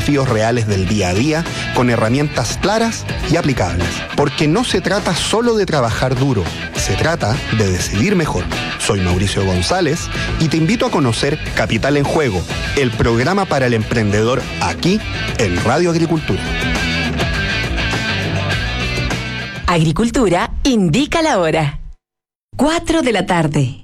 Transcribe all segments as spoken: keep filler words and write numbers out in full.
desafíos reales del día a día con herramientas claras y aplicables. Porque no se trata solo de trabajar duro, se trata de decidir mejor. Soy Mauricio González y te invito a conocer Capital en Juego, el programa para el emprendedor aquí en Radio Agricultura. Agricultura indica la hora. cuatro de la tarde.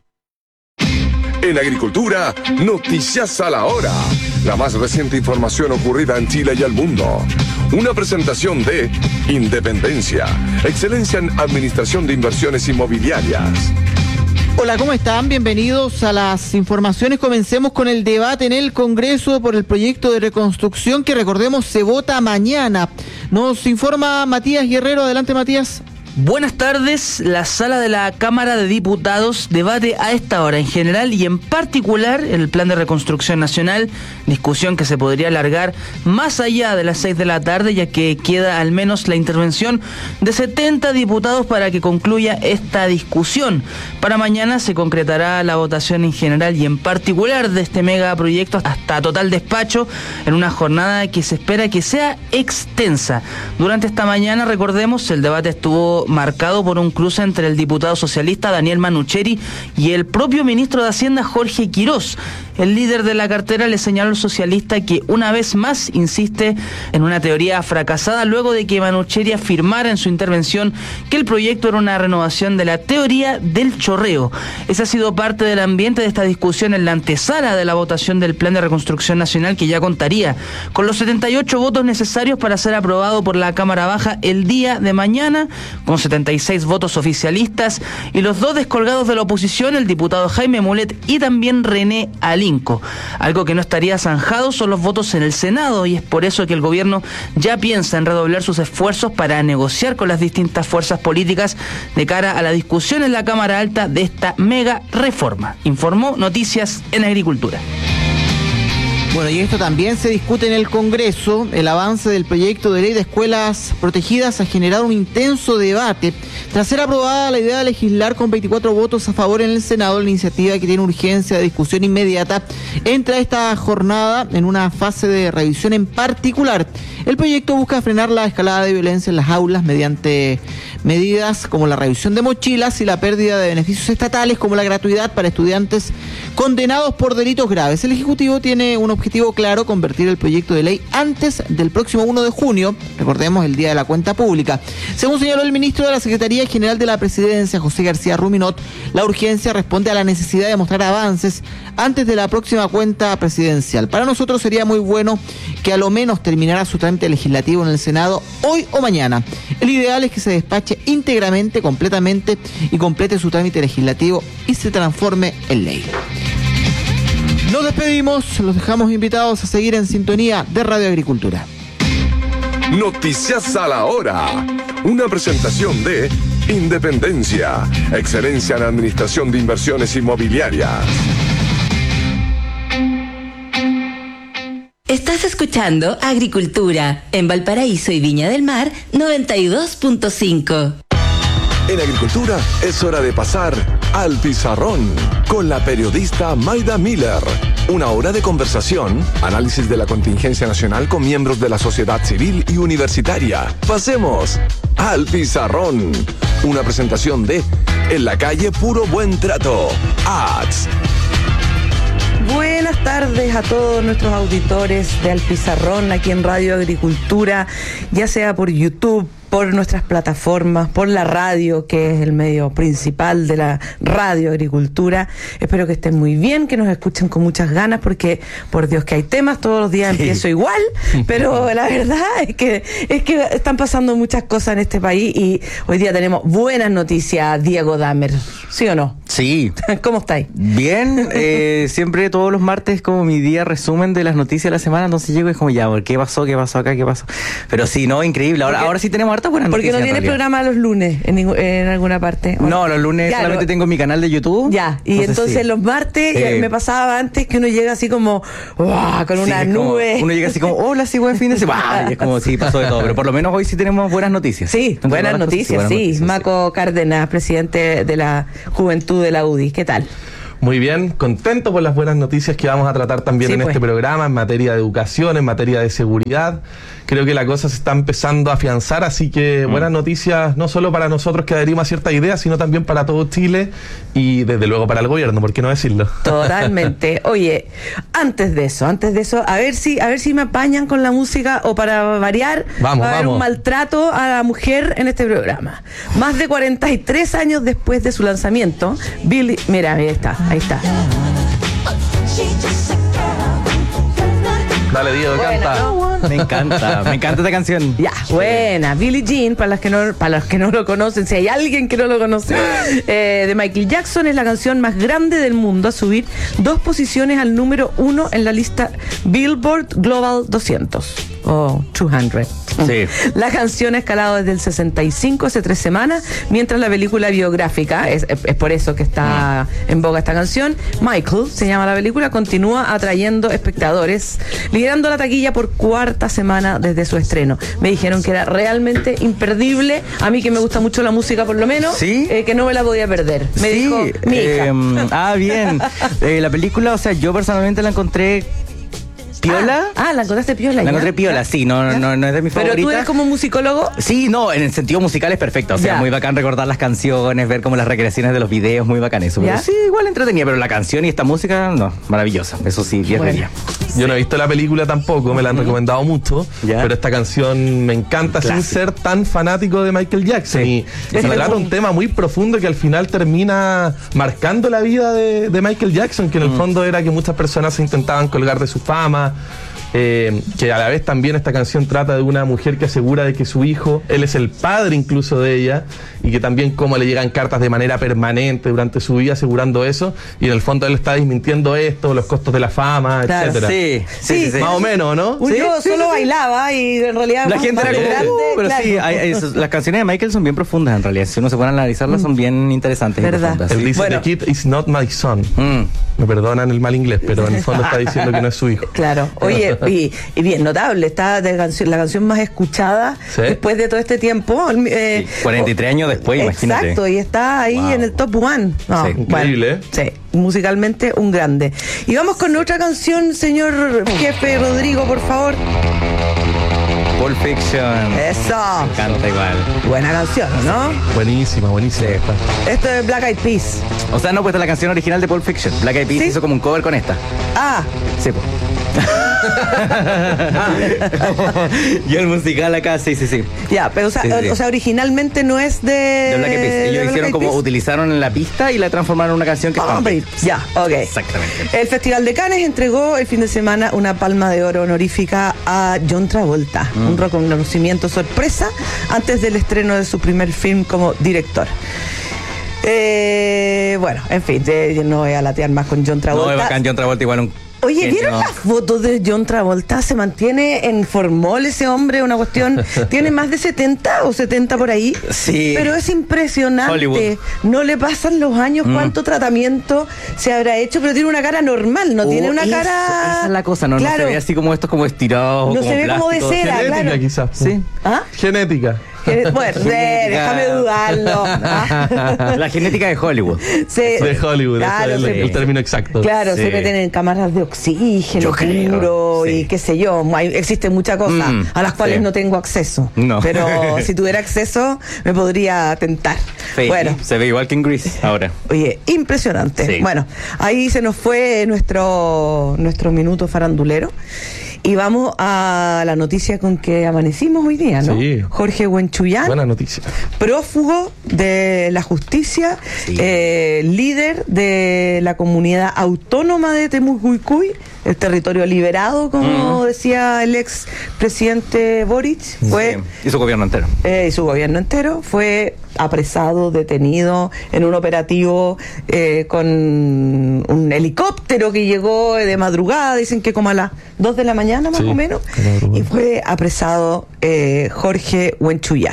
En Agricultura, noticias a la hora. La más reciente información ocurrida en Chile y el mundo. Una presentación de Independencia, excelencia en administración de inversiones inmobiliarias. Hola, ¿cómo están? Bienvenidos a las informaciones. Comencemos con el debate en el Congreso por el proyecto de reconstrucción que, recordemos, se vota mañana. Nos informa Matías Guerrero. Adelante, Matías. Buenas tardes. La sala de la Cámara de Diputados debate a esta hora en general y en particular el Plan de Reconstrucción Nacional, discusión que se podría alargar más allá de las seis de la tarde, ya que queda al menos la intervención de setenta diputados para que concluya esta discusión. Para mañana se concretará la votación en general y en particular de este megaproyecto hasta total despacho en una jornada que se espera que sea extensa. Durante esta mañana, recordemos, el debate estuvo marcado por un cruce entre el diputado socialista Daniel Manucheri y el propio ministro de Hacienda Jorge Quirós. El líder de la cartera le señaló al socialista que una vez más insiste en una teoría fracasada luego de que Manucheri afirmara en su intervención que el proyecto era una renovación de la teoría del chorreo. Ese ha sido parte del ambiente de esta discusión en la antesala de la votación del Plan de Reconstrucción Nacional, que ya contaría con los setenta y ocho votos necesarios para ser aprobado por la Cámara Baja el día de mañana, con setenta y seis votos oficialistas y los dos descolgados de la oposición, el diputado Jaime Mulet y también René Alinco. Algo que no estaría zanjado son los votos en el Senado, y es por eso que el gobierno ya piensa en redoblar sus esfuerzos para negociar con las distintas fuerzas políticas de cara a la discusión en la Cámara Alta de esta mega reforma. Informó Noticias en Agricultura. Bueno, y esto también se discute en el Congreso. El avance del proyecto de ley de escuelas protegidas ha generado un intenso debate. Tras ser aprobada la idea de legislar con veinticuatro votos a favor en el Senado, la iniciativa que tiene urgencia de discusión inmediata entra a esta jornada en una fase de revisión en particular. El proyecto busca frenar la escalada de violencia en las aulas mediante medidas como la revisión de mochilas y la pérdida de beneficios estatales como la gratuidad para estudiantes condenados por delitos graves. El Ejecutivo tiene un objetivo claro: convertir el proyecto de ley antes del próximo primero de junio, recordemos, el Día de la Cuenta Pública. Según señaló el ministro de la Secretaría General de la Presidencia, José García Ruminot, la urgencia responde a la necesidad de mostrar avances antes de la próxima cuenta presidencial. Para nosotros sería muy bueno que a lo menos terminara su trámite legislativo en el Senado hoy o mañana. El ideal es que se despache íntegramente, completamente y complete su trámite legislativo y se transforme en ley. Nos despedimos, los dejamos invitados a seguir en sintonía de Radio Agricultura. Noticias a la hora. Una presentación de Independencia, excelencia en administración de inversiones inmobiliarias. Estás escuchando Agricultura en Valparaíso y Viña del Mar noventa y dos punto cinco. En Agricultura es hora de pasar al pizarrón con la periodista Maida Miller. Una hora de conversación, análisis de la contingencia nacional con miembros de la sociedad civil y universitaria. Pasemos al pizarrón. Una presentación de En la Calle Puro Buen Trato. Ads. Buenas tardes a todos nuestros auditores de Al Pizarrón aquí en Radio Agricultura, ya sea por YouTube, por nuestras plataformas, por la radio, que es el medio principal de la Radio Agricultura. Espero que estén muy bien, que nos escuchen con muchas ganas, porque por Dios que hay temas, todos los días empiezo sí. igual, pero la verdad es que es que están pasando muchas cosas en este país y hoy día tenemos buenas noticias, Diego Damer, ¿sí o no? Sí. ¿Cómo estáis? Bien, eh, siempre todos los martes como mi día resumen de las noticias de la semana, entonces llego y es como ya, ¿qué pasó? ¿Qué pasó acá? ¿Qué pasó? Pero sí, no, increíble, ahora, ahora sí tenemos harta buena noticia. Porque no tienes programa los lunes en, ningú, en alguna parte. ¿O? No, los lunes ya, solamente lo, tengo mi canal de YouTube. Ya, y entonces, entonces sí. los martes eh, me pasaba antes que uno llega así como wow, con una sí, nube. Como, uno llega así como, hola, sí, buen fin de semana. Y es como, sí, pasó de todo. Pero por lo menos hoy sí tenemos buenas noticias. Sí, entonces, buenas noticias, buenas sí. Noticias, Maco sí. Cárdenas, presidente de la Juventud de la U D I. ¿Qué tal? Muy bien, contento por las buenas noticias que vamos a tratar también Sí, en pues. este programa, en materia de educación, en materia de seguridad. Creo que la cosa se está empezando a afianzar, así que Mm. buenas noticias no solo para nosotros que adherimos a ciertas ideas, sino también para todo Chile y desde luego para el gobierno, ¿por qué no decirlo? Totalmente. Oye, antes de eso, antes de eso, a ver si, a ver si me apañan con la música o para variar, Vamos, va a haber vamos. un maltrato a la mujer en este programa. Más de cuarenta y tres años después de su lanzamiento, Billie, mira, ahí está, ahí está. Dale, Diego, Buena, canta. ¿no? Me encanta, me encanta esta canción. Ya, buena. Billie Jean, para las que no, para los que no lo conocen, si hay alguien que no lo conoce, eh, de Michael Jackson, es la canción más grande del mundo a subir dos posiciones al número uno en la lista Billboard Global doscientos o doscientos. Sí. La canción ha escalado desde el sesenta y cinco, hace tres semanas, mientras la película biográfica, es, es por eso que está en boga esta canción, Michael, se llama la película, continúa atrayendo espectadores, liderando la taquilla por cuarta semana desde su estreno. Me dijeron que era realmente imperdible, a mí que me gusta mucho la música por lo menos, ¿Sí? eh, que no me la podía perder. Me Sí, dijo mi hija. eh, ah, bien. Eh, la película, o sea, yo personalmente la encontré piola. Ah, ah, la encontraste piola. La ya. encontré piola, sí, no, ¿Ya? no, no es de mis Pero favoritas. tú eres como musicólogo. Sí, no, en el sentido musical es perfecto. O sea, Ya. muy bacán recordar las canciones, ver como las recreaciones de los videos, muy bacán eso. Pero ¿Ya? sí, igual entretenida, pero la canción y esta música, no, maravillosa. Eso sí, diez de Bueno. diez. Yo no he visto la película tampoco, me la han recomendado mucho, Ya. pero esta canción me encanta sin Clásico. ser tan fanático de Michael Jackson. Sí. Y, y Es trata como- un tema muy profundo que al final termina marcando la vida de, de Michael Jackson, que en el fondo era que muchas personas se intentaban colgar de su fama. Eh, que a la vez también esta canción trata de una mujer que asegura de que su hijo, él es el padre incluso de ella, y que también cómo le llegan cartas de manera permanente durante su vida asegurando eso, y en el fondo él está desmintiendo esto, los costos de la fama, Claro. etcétera. Sí, sí, sí, sí. Más o menos, ¿no? Un- Sí, yo sí, solo sí, sí. bailaba y en realidad La más- gente más era como, grande, "Uh", pero claro. sí, hay- hay- esos- las canciones de Michael son bien profundas en realidad. Si uno se pone a analizarlas, son bien interesantes. y Verdad. profundas, Él sí. dice, Bueno. the kid is not my son. Mm. Me perdonan el mal inglés, pero en el fondo está diciendo que no es su hijo. Claro, oye, y, y bien notable, está de canción, la canción más escuchada Sí. después de todo este tiempo. eh, Sí, cuarenta y tres años después, imagínate. Exacto, y está ahí Wow. en el top one. No, Sí, increíble, Sí, musicalmente un grande. Y vamos con otra canción, señor jefe Rodrigo, por favor. Pulp Fiction. Eso. Me encanta igual. Buena canción, ¿no? Buenísima, buenísima. esta. Esto es Black Eyed Peas. O sea, no, pues esta es la canción original de Pulp Fiction. Black Eyed Peas ¿Sí? hizo como un cover con esta. Ah, Sí, pues. Y el musical acá, sí, sí, sí. ya, pero o sea, Sí, sí. o sea, originalmente no es de. De Black Eyed Peas. de Ellos Black hicieron Eyed como Peas. utilizaron la pista y la transformaron en una canción que Ah, está. hombre, ya, ok. Exactamente. El Festival de Cannes entregó el fin de semana una palma de oro honorífica a John Travolta, Mm. un reconocimiento sorpresa antes del estreno de su primer film como director. Eh, bueno, en fin, eh, no voy a latear más con John No, Travolta. es bacán John Travolta igual un. Oye, genio. ¿vieron las fotos de John Travolta? Se mantiene en formol ese hombre, una cuestión. Tiene más de setenta o setenta por ahí. Sí. Pero es impresionante. Hollywood. No le pasan los años, Mm. cuánto tratamiento se habrá hecho, pero tiene una cara normal, no Oh, tiene una eso, cara. Esa es la cosa, no, Claro. no se ve así como estos como estirados. No se ve como de plástico. cera. Genética, claro. quizás. Sí. ¿Ah? Genética. Que- Bueno, eh, déjame dudarlo. ¿Ah? La genética de Hollywood. Se- De Hollywood, claro, ese es el, se- el término exacto. Claro, Sí. se meten en cámaras de oxígeno Yo creo, puro sí. y qué sé yo. Hay- existen muchas cosas Mm, a las cuales sí. no tengo acceso. No. Pero si tuviera acceso, me podría tentar. Sí, Bueno. se ve igual que en Grease ahora. Oye, impresionante. Sí. Bueno, ahí se nos fue nuestro, nuestro minuto farandulero. Y vamos a la noticia con que amanecimos hoy día, ¿no? Sí. Jorge Huenchuyán, Buena noticia. prófugo de la justicia, Sí. eh, líder de la comunidad autónoma de Temucuicui, el territorio liberado, como decía el ex presidente Boric, fue Sí, y su gobierno entero. eh, y su gobierno entero, fue apresado, detenido en un operativo eh, con un helicóptero que llegó de madrugada, dicen que como a las dos de la mañana más Sí, o menos, de madrugada. y fue apresado eh, Jorge Huenchuyán.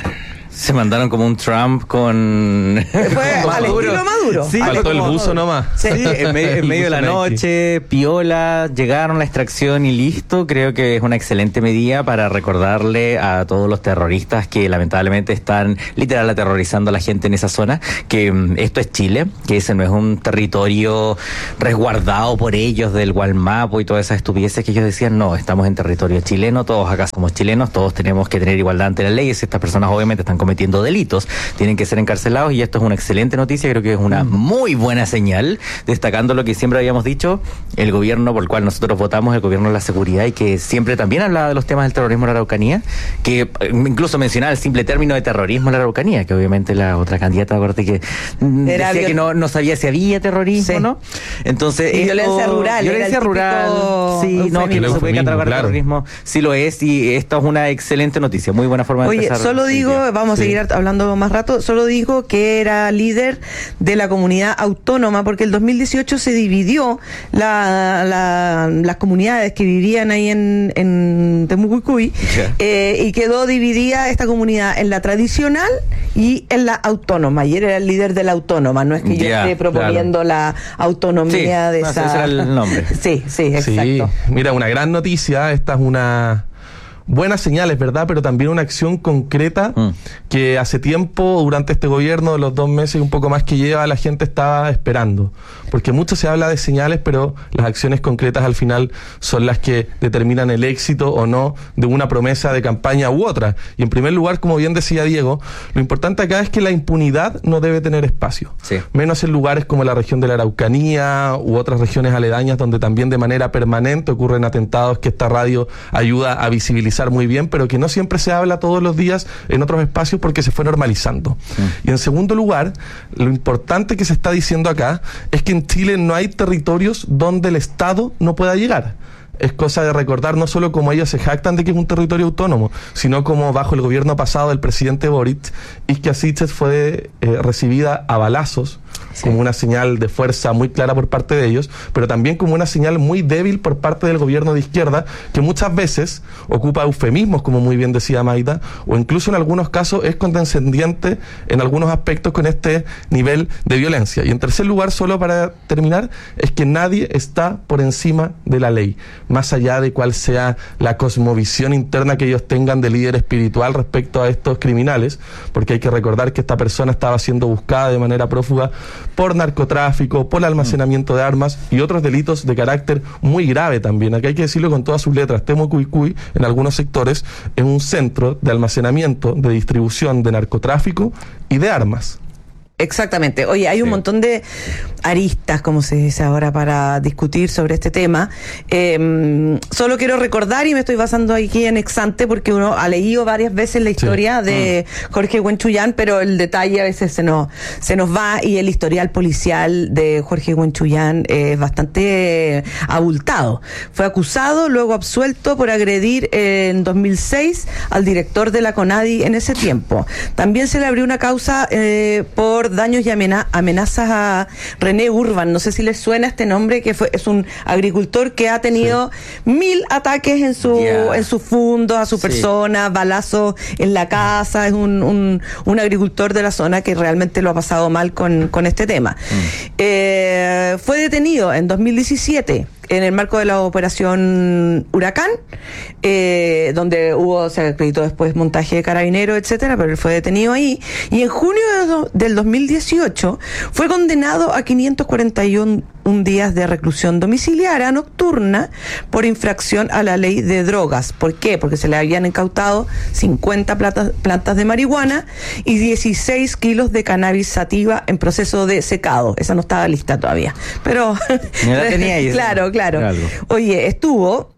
Se mandaron como un Trump con... Fue al estilo Maduro. Sí, faltó el buzo nomás. Sí, en medio, en medio de la noche, piola, llegaron la extracción y listo. Creo que es una excelente medida para recordarle a todos los terroristas que lamentablemente están literal aterrorizando a la gente en esa zona, que um, esto es Chile, que ese no es un territorio resguardado por ellos del Gualmapo y todas esas estupideces que ellos decían. No, estamos en territorio chileno, todos acá somos chilenos, todos tenemos que tener igualdad ante la ley. Y si estas personas obviamente están cometiendo delitos, tienen que ser encarcelados, y esto es una excelente noticia. Creo que es una muy buena señal, destacando lo que siempre habíamos dicho, el gobierno por el cual nosotros votamos, el gobierno de la seguridad, y que siempre también hablaba de los temas del terrorismo en la Araucanía, que incluso mencionaba el simple término de terrorismo en la Araucanía, que obviamente la otra candidata, acuérdate que Era decía viol- que no, no sabía si había terrorismo, Sí. ¿no? Entonces, Y esto- violencia rural, violencia era el rural, típico sí, no, que eufemismo. no se puede El catalogar de claro. terrorismo, sí lo es, y esto es una excelente noticia, muy buena forma de Oye, empezar. solo el digo, día. vamos Sí. a seguir hablando más rato, solo digo que era líder de la comunidad autónoma, porque el dos mil dieciocho se dividió la, la- las comunidades que vivían ahí en, en Temucuicuy, Ya. eh, y quedó dividida esta comunidad en la tradicional y en la autónoma, y él era el líder de la autónoma, no es que yo Ya, esté proponiendo la autonomía Sí, de no, esa... ese era el nombre. Sí, sí, exacto. Sí, mira, una gran noticia. Esta es una buena señal, es verdad, pero también una acción concreta Mm. que hace tiempo, durante este gobierno, los dos meses y un poco más que lleva, la gente estaba esperando. Porque mucho se habla de señales, pero las acciones concretas al final son las que determinan el éxito o no de una promesa de campaña u otra. Y en primer lugar, como bien decía Diego, lo importante acá es que la impunidad no debe tener espacio. Sí. Menos en lugares como la región de la Araucanía u otras regiones aledañas donde también de manera permanente ocurren atentados que esta radio ayuda a visibilizar muy bien, pero que no siempre se habla todos los días en otros espacios porque se fue normalizando. Y en segundo lugar, lo importante que se está diciendo acá es que en Chile no hay territorios donde el Estado no pueda llegar. Es cosa de recordar no solo como ellos se jactan de que es un territorio autónomo, sino como bajo el gobierno pasado del presidente Boric, Isquia Siches fue eh, recibida a balazos, sí, como una señal de fuerza muy clara por parte de ellos, pero también como una señal muy débil por parte del gobierno de izquierda, que muchas veces ocupa eufemismos, como muy bien decía Maida, o incluso en algunos casos es condescendiente en algunos aspectos con este nivel de violencia. Y en tercer lugar, solo para terminar, es que nadie está por encima de la ley, más allá de cuál sea la cosmovisión interna que ellos tengan de líder espiritual respecto a estos criminales, porque hay que recordar que esta persona estaba siendo buscada de manera prófuga por narcotráfico, por almacenamiento de armas y otros delitos de carácter muy grave también. Aquí hay que decirlo con todas sus letras. Temucuicuy, en algunos sectores, es un centro de almacenamiento, de distribución de narcotráfico y de armas. Exactamente. Oye, hay un Sí. montón de aristas, como se dice ahora, para discutir sobre este tema. Eh, solo quiero recordar, y me estoy basando aquí en Exante, porque uno ha leído varias veces la historia Sí. de Jorge Huenchuyán, pero el detalle a veces se nos, se nos va, y el historial policial de Jorge Huenchuyán es bastante abultado. Fue acusado, luego absuelto por agredir en dos mil seis al director de la CONADI en ese tiempo. También se le abrió una causa eh, por daños y amena- amenazas a René Urban. No sé si les suena este nombre, que fue es un agricultor que ha tenido mil ataques en su Yeah. en sus fundos, a su Sí. persona, balazos en la casa. Es un, un, un agricultor de la zona que realmente lo ha pasado mal con, con este tema. Mm. Eh, fue detenido en dos mil diecisiete en el marco de la operación Huracán, eh, donde hubo, se acreditó después montaje de carabineros, etcétera, pero él fue detenido ahí. Y en junio de do- del dos mil dieciocho fue condenado a quinientos cuarenta y uno un días de reclusión domiciliaria nocturna por infracción a la ley de drogas. ¿Por qué? Porque se le habían incautado cincuenta platas- plantas de marihuana y dieciséis kilos de cannabis sativa en proceso de secado. Esa no estaba lista todavía. Pero Ya la tenía ahí, claro, claro. Era algo. Oye, estuvo,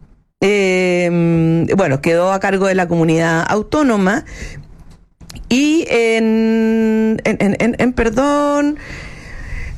eh, bueno, quedó a cargo de la comunidad autónoma y en, en, en, en, en perdón...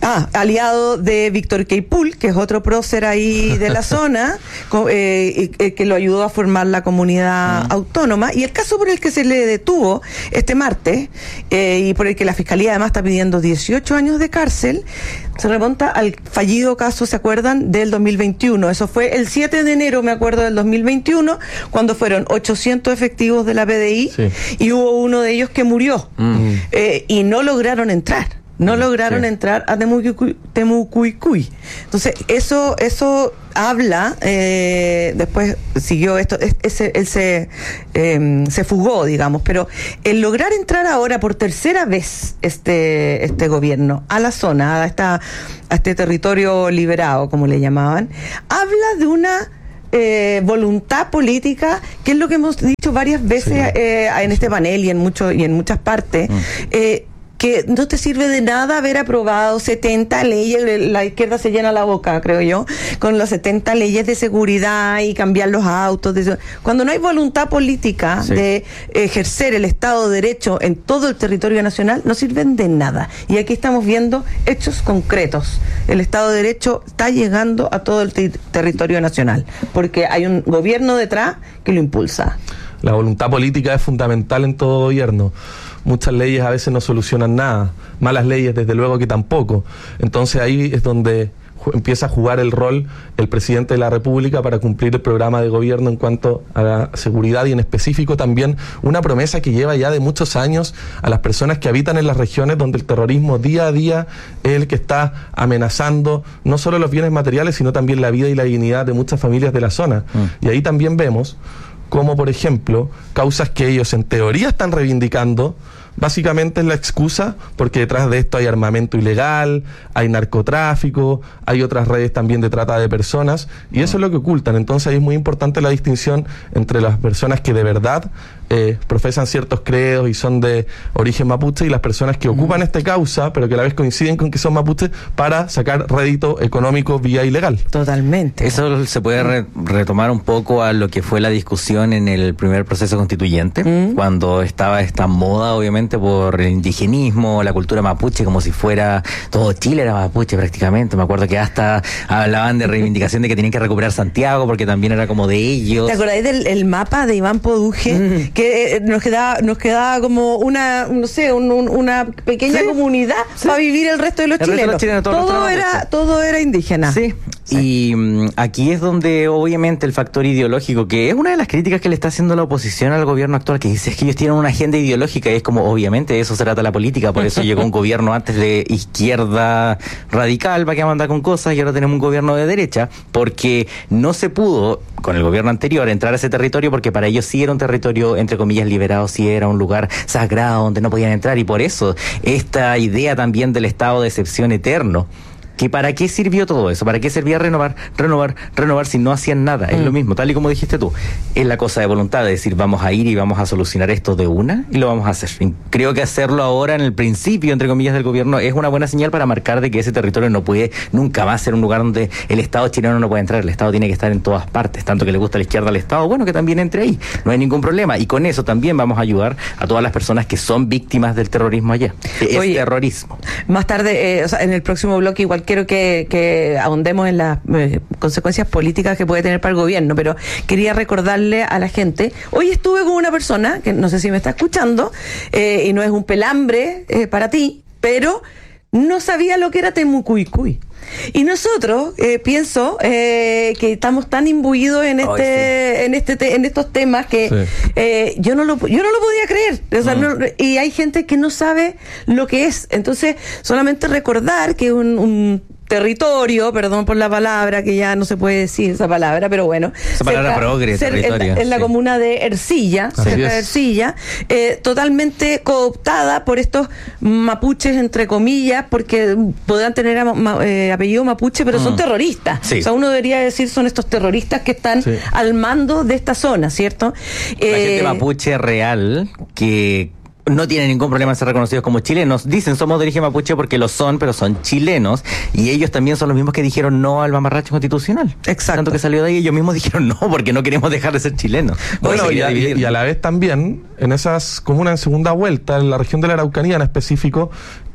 Ah, aliado de Víctor Queipul, que es otro prócer ahí de la zona, co- eh, eh, que lo ayudó a formar la comunidad mm. autónoma. Y el caso por el que se le detuvo este martes, eh, y por el que la Fiscalía además está pidiendo dieciocho años de cárcel, se remonta al fallido caso, ¿se acuerdan?, del dos mil veintiuno. Eso fue el siete de enero, me acuerdo, del dos mil veintiuno, cuando fueron ochocientos efectivos de la P D I, sí. y hubo uno de ellos que murió, mm. eh, y no lograron entrar. No lograron sí. entrar a Temucuicui, Temucuicui. Entonces, eso eso habla, eh, después siguió esto, ese, él se, eh, se fugó, digamos, pero el lograr entrar ahora por tercera vez este este gobierno a la zona, a, esta, a este territorio liberado, como le llamaban, habla de una Eh, voluntad política, que es lo que hemos dicho varias veces sí. eh, en este panel y en mucho, y en muchas partes, mm. eh, que no te sirve de nada haber aprobado setenta leyes, la izquierda se llena la boca, creo yo, con las setenta leyes de seguridad y cambiar los autos, de, cuando no hay voluntad política sí. de ejercer el Estado de Derecho en todo el territorio nacional, no sirven de nada. Y aquí estamos viendo hechos concretos. El Estado de Derecho está llegando a todo el ter- territorio nacional, porque hay un gobierno detrás que lo impulsa. La voluntad política es fundamental en todo gobierno. Muchas leyes a veces no solucionan nada, malas leyes desde luego que tampoco. Entonces ahí es donde ju- empieza a jugar el rol el presidente de la República para cumplir el programa de gobierno en cuanto a la seguridad, y en específico también una promesa que lleva ya de muchos años a las personas que habitan en las regiones donde el terrorismo día a día es el que está amenazando no solo los bienes materiales, sino también la vida y la dignidad de muchas familias de la zona. Mm. Y ahí también vemos como, por ejemplo, causas que ellos en teoría están reivindicando, básicamente es la excusa porque detrás de esto hay armamento ilegal, hay narcotráfico, hay otras redes también de trata de personas, y eso es lo que ocultan. Entonces ahí es muy importante la distinción entre las personas que de verdad eh, profesan ciertos credos y son de origen mapuche, y las personas que ocupan esta causa, pero que a la vez coinciden con que son mapuches, para sacar rédito económico vía ilegal. Totalmente. Eso se puede re- retomar un poco a lo que fue la discusión en el primer proceso constituyente, mm. cuando estaba esta moda, obviamente, por el indigenismo, la cultura mapuche, como si fuera todo Chile era mapuche prácticamente. Me acuerdo que hasta hablaban de reivindicación de que tenían que recuperar Santiago porque también era como de ellos. ¿Te acordáis del el mapa de Iván Poduje? Mm. Que eh, nos quedaba nos quedaba como una, no sé, un, un, una pequeña ¿Sí? comunidad ¿Sí? para vivir el resto de los el chilenos. De los chilenos todo todo era, todo era indígena. Sí. Sí. Y um, aquí es donde obviamente el factor ideológico, que es una de las críticas que le está haciendo la oposición al gobierno actual, que dice es que ellos tienen una agenda ideológica, y es como obviamente de eso se trata la política, por eso llegó un gobierno antes de izquierda radical para que andar con cosas, y ahora tenemos un gobierno de derecha, porque no se pudo con el gobierno anterior entrar a ese territorio, porque para ellos sí era un territorio entre comillas liberado, sí era un lugar sagrado donde no podían entrar, y por eso esta idea también del estado de excepción eterno. ¿Que para qué sirvió todo eso? ¿Para qué servía renovar, renovar, renovar si no hacían nada? Mm. Es lo mismo, tal y como dijiste tú. Es la cosa de voluntad de decir, vamos a ir y vamos a solucionar esto de una, y lo vamos a hacer. Y creo que hacerlo ahora en el principio, entre comillas, del gobierno es una buena señal para marcar de que ese territorio no puede nunca más ser un lugar donde el Estado chileno no puede entrar. El Estado tiene que estar en todas partes. Tanto que le gusta a la izquierda al Estado, bueno, que también entre ahí. No hay ningún problema. Y con eso también vamos a ayudar a todas las personas que son víctimas del terrorismo allá. Es Oye, terrorismo. Más tarde, eh, o sea, en el próximo bloque igual quiero que, que ahondemos en las eh, consecuencias políticas que puede tener para el gobierno, pero quería recordarle a la gente, hoy estuve con una persona, que no sé si me está escuchando, eh, y no es un pelambre eh, para ti, pero no sabía lo que era Temucuicui. Y nosotros, eh, pienso eh, que estamos tan imbuidos en este, Ay, sí. en este, te, en estos temas que sí. eh, yo no lo, yo no lo podía creer. O sea, mm. no, y hay gente que no sabe lo que es. Entonces, solamente recordar que un, un territorio, perdón por la palabra, que ya no se puede decir esa palabra, pero bueno. Esa palabra progre, territorio. En, en la sí. comuna de Ercilla, Así cerca es. de Ercilla, eh, totalmente cooptada por estos mapuches, entre comillas, porque podrán tener a, ma, eh, apellido mapuche, pero mm. son terroristas. Sí. O sea, uno debería decir son estos terroristas que están sí. al mando de esta zona, ¿cierto? La eh, gente mapuche real que no tienen ningún problema en ser reconocidos como chilenos. Dicen somos de origen mapuche porque lo son, pero son chilenos, y ellos también son los mismos que dijeron no al mamarracho constitucional. Exacto. Tanto que salió de ahí, ellos mismos dijeron no porque no queremos dejar de ser chilenos. Bueno, y a, y a la vez también en esas comunas en segunda vuelta, en la región de la Araucanía en específico, Kast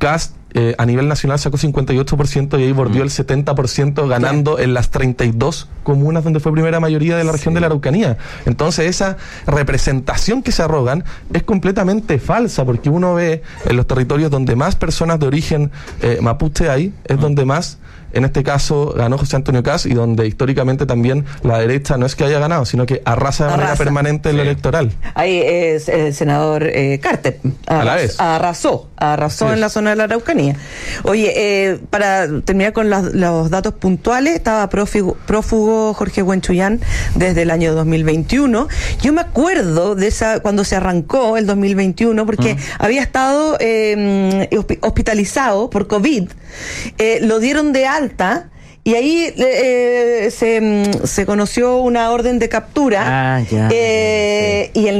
eh, a nivel nacional sacó cincuenta y ocho por ciento y ahí bordeó mm. el setenta por ciento, ganando sí. en las treinta y dos comunas donde fue primera mayoría de la región sí. de la Araucanía. Entonces esa representación que se arrogan es completamente falsa, porque uno ve en los territorios donde más personas de origen eh, mapuche hay, es mm. donde más, en este caso, ganó José Antonio Kast, y donde históricamente también la derecha no es que haya ganado, sino que arrasa de manera permanente en sí. lo electoral. Ahí es el senador eh, Carter. Arras, a la vez. Arrasó, arrasó sí. en la zona de la Araucanía. Oye, eh, para terminar con los, los datos puntuales, estaba prófugo, prófugo Jorge Huenchuyán desde el año dos mil veintiuno. Yo me acuerdo de esa cuando se arrancó el dos mil veintiuno, porque uh-huh. había estado eh, hospitalizado por COVID. Eh, lo dieron de alta y ahí eh, se, se conoció una orden de captura ah, ya, eh, sí. y el